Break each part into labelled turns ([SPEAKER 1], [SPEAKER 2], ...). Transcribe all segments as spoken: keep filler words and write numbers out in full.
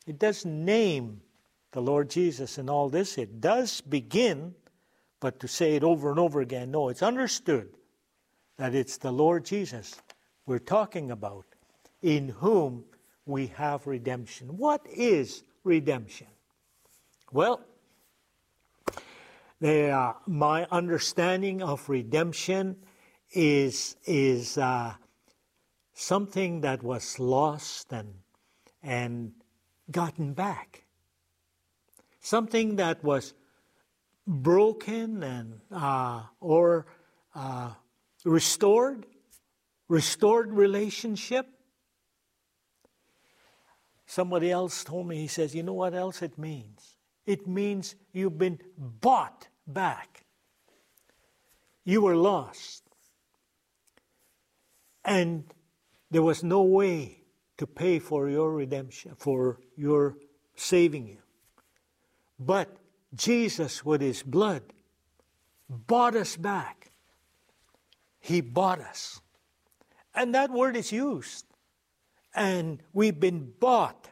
[SPEAKER 1] It doesn't name the Lord Jesus in all this. It does begin, but to say it over and over again, no, it's understood that it's the Lord Jesus we're talking about, in whom we have redemption. What is redemption? Well, they, uh, my understanding of redemption is, is uh, something that was lost and, and gotten back. Something that was broken and uh, or uh, restored, restored relationship. Somebody else told me, he says, you know what else it means? It means you've been bought back. You were lost. And there was no way to pay for your redemption, for your saving you. But Jesus, with his blood, bought us back. He bought us. And that word is used. And we've been bought.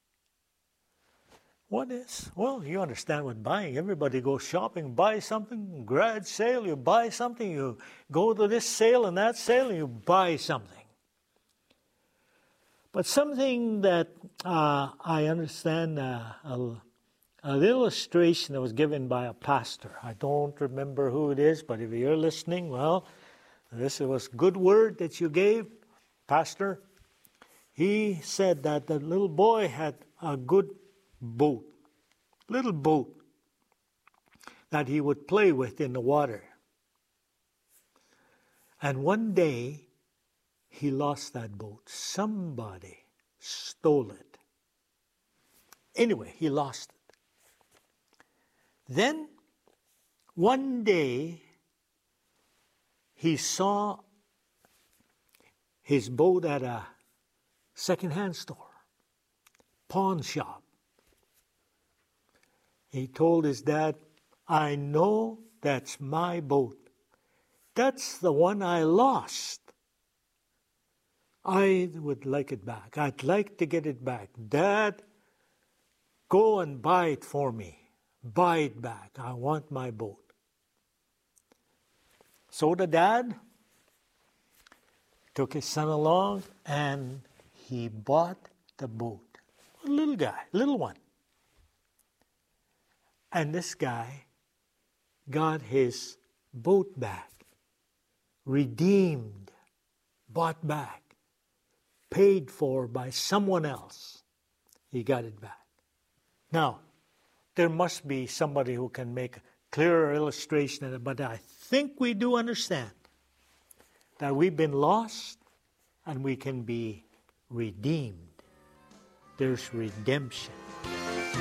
[SPEAKER 1] What is? Well, you understand what buying. Everybody goes shopping, buy something, garage sale, you buy something, you go to this sale and that sale, and you buy something. But something that uh, I understand, uh, a, an illustration that was given by a pastor. I don't remember who it is, but if you're listening, well, this was a good word that you gave, Pastor. He said that the little boy had a good boat, little boat that he would play with in the water. And one day, he lost that boat. Somebody stole it. Anyway, he lost it. Then, one day, he saw his boat at a second-hand store, pawn shop. He told his dad, I know that's my boat. That's the one I lost. I would like it back. I'd like to get it back. Dad, go and buy it for me. Buy it back. I want my boat. So the dad took his son along and he bought the boat. A little guy, little one. And this guy got his boat back, redeemed, bought back, paid for by someone else. He got it back. Now, there must be somebody who can make a clearer illustration of it, but I think we do understand that we've been lost and we can be redeemed. There's redemption.